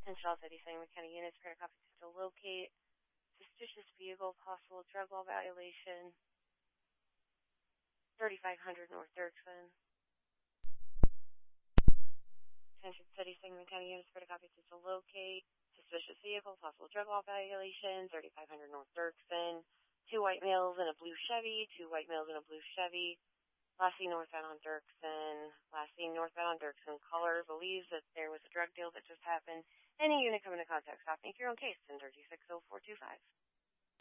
Attention all City Sangamon County units, credit copy to locate suspicious vehicle, possible drug law violation, 3500 North Dirksen. Attention City Sangamon County units, credit copy to locate suspicious vehicle, possible drug law violation, 3500 North Dirksen. 2 white males in a blue Chevy, 2 white males in a blue Chevy. Last seen northbound on Dirksen. Last seen northbound on Dirksen. Caller believes that there was a drug deal that just happened. Any unit coming to contact, stop, make your own case, 1036-0425.